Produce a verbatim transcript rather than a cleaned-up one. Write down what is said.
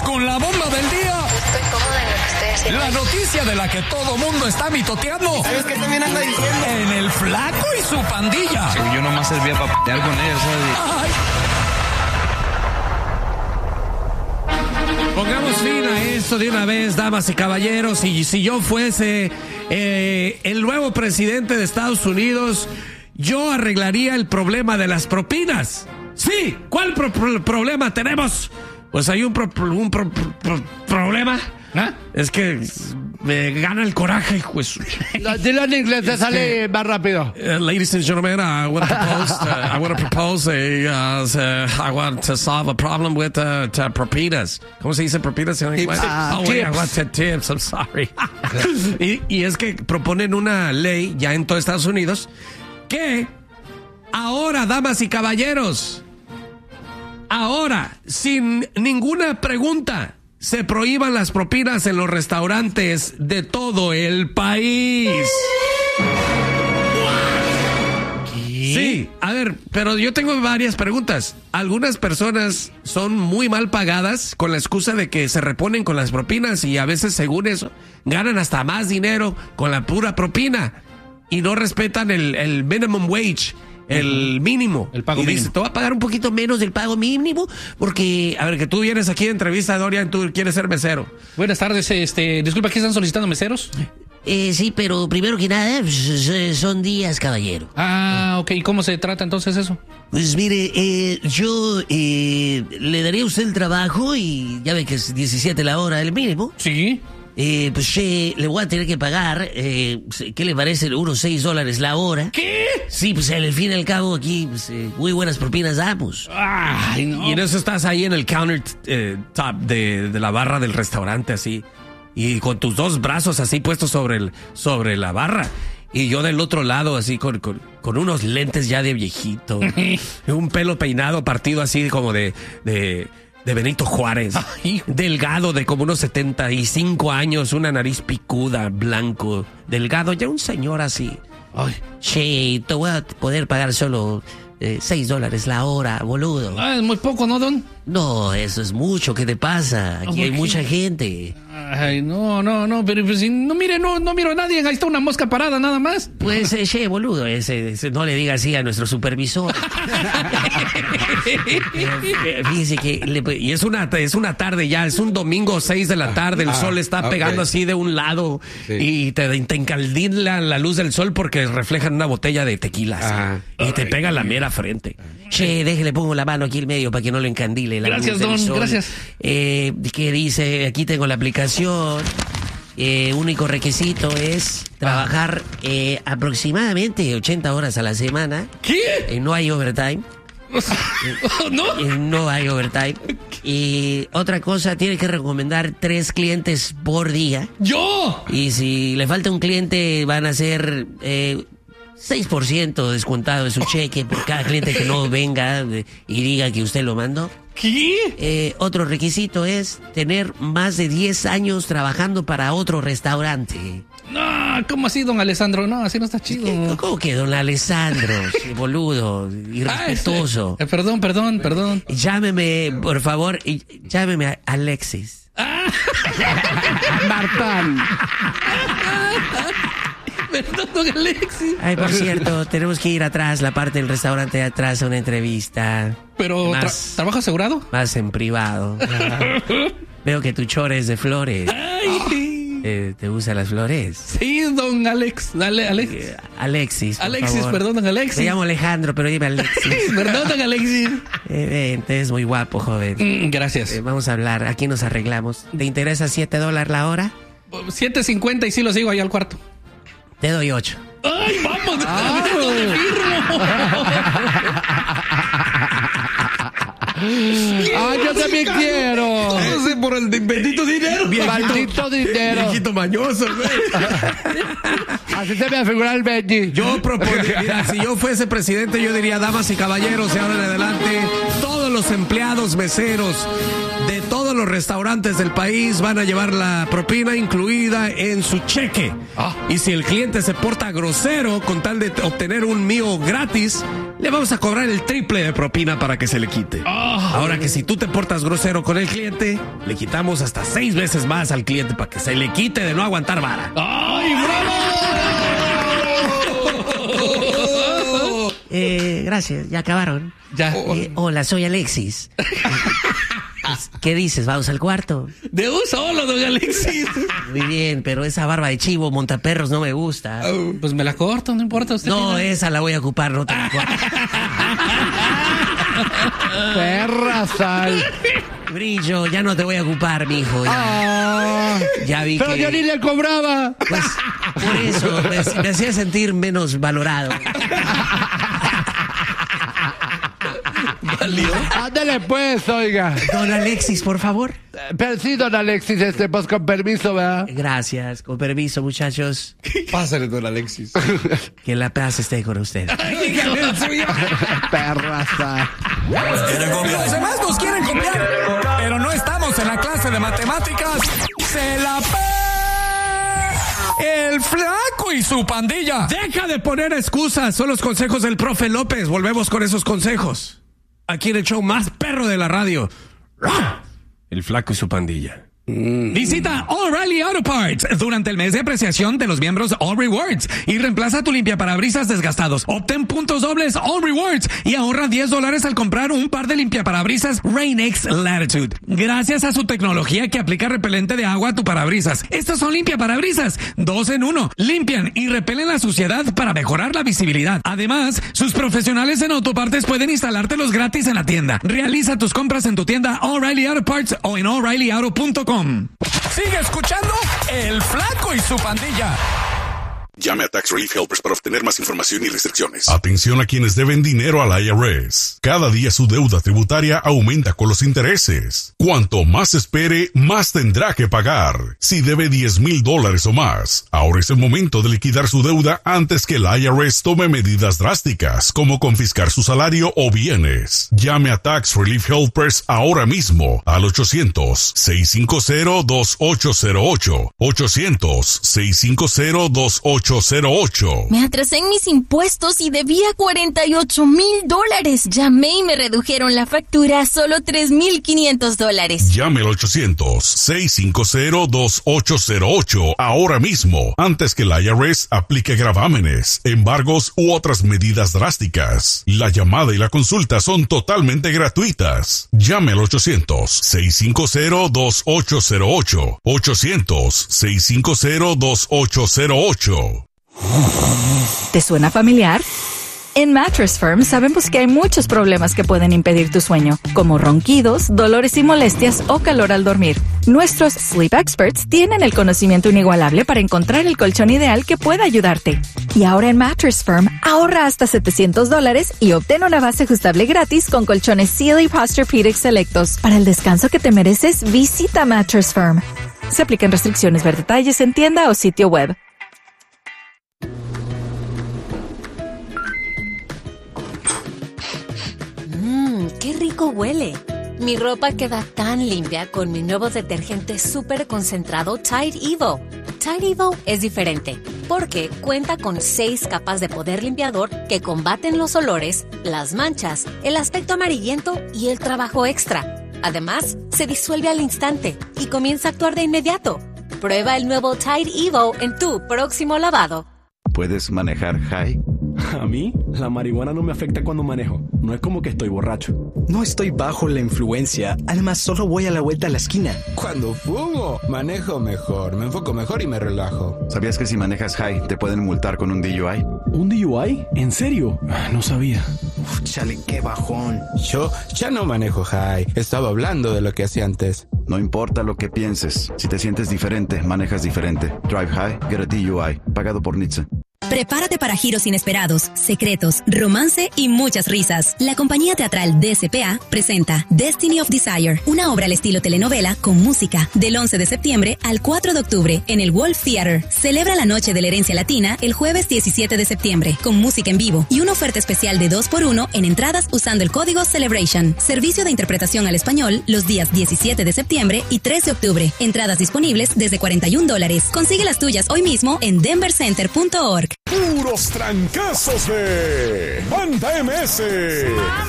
con la bomba del día. Estoy cómoda en lo que estoy haciendo. La noticia de la que todo mundo está mitoteando. ¿Sabes qué también anda diciendo? En el Flaco y su pandilla. Sí, yo nomás servía para pelear con ellos, ¿sabes? Ay. Pongamos fin a esto de una vez, damas y caballeros. Y si yo fuese eh, el nuevo presidente de Estados Unidos, yo arreglaría el problema de las propinas. Sí, ¿cuál pro- pro- problema tenemos? Pues hay un, pro- un pro- pro- problema. ¿Ah? Es que me gana el coraje, pues. Dilo en inglés, te sale más rápido. Uh, ladies and gentlemen, I want to propose. Uh, I want to propose a. Uh, uh, I want to solve a problem with uh, to propinas. ¿Cómo se dice propinas en inglés? Ah, oh, wait, I tips. want to tips. I'm sorry. y, y es que proponen una ley ya en todo Estados Unidos que ahora, damas y caballeros, ahora, sin ninguna pregunta, se prohíban las propinas en los restaurantes de todo el país. Sí, a ver, pero yo tengo varias preguntas. Algunas personas son muy mal pagadas con la excusa de que se reponen con las propinas y a veces, según eso, ganan hasta más dinero con la pura propina y no respetan el, el minimum wage. El mínimo. El pago y dice, mínimo. te voy a pagar un poquito menos del pago mínimo porque, a ver, que tú vienes aquí de entrevista, Dorian, tú quieres ser mesero. Buenas tardes, este, disculpa, ¿qué están solicitando meseros? Eh, sí, pero primero que nada, pues, son días, caballero. Ah, ok, ¿cómo se trata entonces eso? Pues mire, eh, yo eh, le daría a usted el trabajo y ya ve que es diecisiete la hora el mínimo. Sí. Eh, pues eh, le voy a tener que pagar, eh, ¿qué le parece? Unos seis dólares la hora. ¿Qué? Sí, pues al fin y al cabo aquí pues, eh, muy buenas propinas damos. Ay, no. Y en eso estás ahí en el counter eh, top de, de la barra del restaurante así. Y con tus dos brazos así puestos sobre, el, sobre la barra. Y yo del otro lado así con, con, con unos lentes ya de viejito. Un pelo peinado partido así como de... de de Benito Juárez, Ay. delgado de como unos setenta y cinco años, una nariz picuda, blanco, delgado, ya un señor así. Ay. Che, te voy a poder pagar solo eh, seis dólares la hora, boludo. Ah, es muy poco, ¿no, don? No, eso es mucho, ¿qué te pasa? Aquí hay ¿por qué? mucha gente. Ay, no, no, no, pero pues, si no mire, no, no miro a nadie, ahí está una mosca parada nada más. Pues, eh, che, boludo, ese, ese, no le diga así a nuestro supervisor. Eh, Fíjese que le- y es una es una tarde ya, es un domingo seis de la tarde, el ah, sol está ok. pegando así de un lado Sí. y te, te encandila la luz del sol porque reflejan una botella de tequila así, Ah. y te pega en la mera frente. Che, déjele, pongo la mano aquí en medio para que no lo encandile. La Gracias, luz del don, sol. gracias. Eh, que dice, aquí tengo la aplicación. Eh, único requisito es trabajar eh, aproximadamente ochenta horas a la semana. ¿Qué? Eh, no hay overtime. ¿No? Eh, no hay overtime. Y otra cosa, tiene que recomendar tres clientes por día. ¡Yo! Y si le falta un cliente, van a ser eh, seis por ciento descontado de su cheque por cada cliente que no venga eh, y diga que usted lo mandó. ¿Qué? Eh, otro requisito es tener más de diez años trabajando para otro restaurante. No, ¿cómo así, don Alessandro? No, así no está chido. ¿Cómo que don Alessandro? Sí, boludo, Ah, irrespetuoso. ese- eh, perdón, perdón, perdón. Llámeme, por favor, y llámeme a Alexis. Martán. Perdón, don Alexis. Ay, por cierto, tenemos que ir atrás, la parte del restaurante de atrás, a una entrevista. Pero, tra- Más. ¿trabajo asegurado? Más en privado. Veo que tu chore es de flores. Eh, ¿Te gustan las flores? Sí, don Alex. Dale, Alex. Eh, Alexis, por Alexis, favor. perdón, don Alexis. Me llamo Alejandro, pero dime Alexis. Perdón, don Alexis. Eh, ven, te ves muy guapo, joven. Mm, gracias. Eh, vamos a hablar, aquí nos arreglamos. ¿Te interesa siete dólares la hora? siete cincuenta y sí lo sigo ahí al cuarto. Te doy ocho. ¡Ay, vamos! ¿Dónde firmo? ¡Ah, yo también quiero! Ese por el bendito dinero. ¡Maldito dinero! Viejito mañoso, güey. Así se me figura el Benji. Yo propondría, mira, si yo fuese presidente, yo diría, damas y caballeros, de ahora en adelante, todos los empleados meseros de todos los restaurantes del país van a llevar la propina incluida en su cheque. Ah. Y si el cliente se porta grosero con tal de obtener un mío gratis, le vamos a cobrar el triple de propina para que se le quite. Ahora que si tú te portas grosero con el cliente, le quitamos hasta seis veces más al cliente para que se le quite de no aguantar vara. ¡Ay, bravo! Eh, gracias, ya acabaron. Ya. Eh, hola, soy Alexis. ¿Qué dices? ¿Vamos al cuarto? De un solo, don Alexis. Muy bien, pero esa barba de chivo montaperros no me gusta. Pues me la corto, no importa. Usted No, tiene- esa la voy a ocupar, no te la cuarto. Perra sal. Brillo, ya no te voy a ocupar, mijo. Ya, Ah, ya vi pero que... yo ni le cobraba. Pues, por eso, me, me hacía sentir menos valorado. Ándale pues, oiga. Don Alexis, por favor. Eh, Pero sí, don Alexis, este, pues con permiso, ¿verdad? Gracias, con permiso, muchachos. Pásale, don Alexis. Que la paz esté con usted. Perra sal. Los demás nos quieren copiar, pero no estamos en la clase de matemáticas. ¡Se la pe... El flaco y su pandilla! Deja de poner excusas, son los consejos del profe López. Volvemos con esos consejos. Aquí en el show más perro de la radio. El flaco y su pandilla. Visita O'Reilly Auto Parts durante el mes de apreciación de los miembros All Rewards y reemplaza tu limpiaparabrisas desgastados. Obtén puntos dobles All Rewards y ahorra diez dólares al comprar un par de limpiaparabrisas Rain-X Latitude. Gracias a su tecnología que aplica repelente de agua a tu parabrisas. Estos son limpiaparabrisas, dos en uno. Limpian y repelen la suciedad para mejorar la visibilidad. Además, sus profesionales en autopartes pueden instalártelos gratis en la tienda. Realiza tus compras en tu tienda O'Reilly Auto Parts o en O'Reilly Auto punto com. Sigue escuchando El Flaco y su pandilla. Llame a Tax Relief Helpers para obtener más información y restricciones. Atención a quienes deben dinero al I R S. Cada día su deuda tributaria aumenta con los intereses. Cuanto más espere, más tendrá que pagar. Si debe diez mil dólares o más, ahora es el momento de liquidar su deuda antes que el I R S tome medidas drásticas, como confiscar su salario o bienes. Llame a Tax Relief Helpers ahora mismo al ochocientos, seiscientos cincuenta, dos ocho cero ocho. ochocientos, seiscientos cincuenta, dos ocho cero ocho. Me atrasé en mis impuestos y debía cuarenta y ocho mil dólares. Llamé y me redujeron la factura a solo tres mil quinientos dólares. Llame al ochocientos, seiscientos cincuenta, dos ocho cero ocho ahora mismo, antes que el I R S aplique gravámenes, embargos u otras medidas drásticas. La llamada y la consulta son totalmente gratuitas. Llame al ochocientos, seiscientos cincuenta, dos ocho cero ocho. ochocientos, seiscientos cincuenta, dos ocho cero ocho. ¿Te suena familiar? En Mattress Firm sabemos que hay muchos problemas que pueden impedir tu sueño, como ronquidos, dolores y molestias o calor al dormir. Nuestros Sleep Experts tienen el conocimiento inigualable para encontrar el colchón ideal que pueda ayudarte. Y ahora en Mattress Firm, ahorra hasta setecientos dólares y obtén una base ajustable gratis con colchones Sealy Posturepedic selectos. Para el descanso que te mereces, visita Mattress Firm. Se aplican restricciones, ver detalles en tienda o sitio web. Mmm, qué rico huele. Mi ropa queda tan limpia con mi nuevo detergente súper concentrado Tide Evo. Tide Evo es diferente porque cuenta con seis capas de poder limpiador que combaten los olores, las manchas, el aspecto amarillento y el trabajo extra. Además, se disuelve al instante y comienza a actuar de inmediato. Prueba el nuevo Tide Evo en tu próximo lavado. ¿Puedes manejar high? A mí, la marihuana no me afecta cuando manejo. No es como que estoy borracho. No estoy bajo la influencia. Además, solo voy a la vuelta a la esquina. Cuando fumo, manejo mejor, me enfoco mejor y me relajo. ¿Sabías que si manejas high te pueden multar con un D U I? ¿Un D U I? ¿En serio? No sabía. Uf, chale, qué bajón. Yo ya no manejo high. Estaba hablando de lo que hacía antes. No importa lo que pienses. Si te sientes diferente, manejas diferente. Drive high, get a D U I. Pagado por N H T S A. Prepárate para giros inesperados, secretos, romance y muchas risas. La compañía teatral D S P A presenta Destiny of Desire, una obra al estilo telenovela con música, del once de septiembre al cuatro de octubre en el Wolf Theater. Celebra la Noche de la Herencia Latina el jueves diecisiete de septiembre con música en vivo y una oferta especial de dos por uno en entradas usando el código Celebration. Servicio de interpretación al español los días diecisiete de septiembre y tres de octubre. Entradas disponibles desde cuarenta y un dólares. Consigue las tuyas hoy mismo en denver center punto org. Puros trancazos de Banda M S.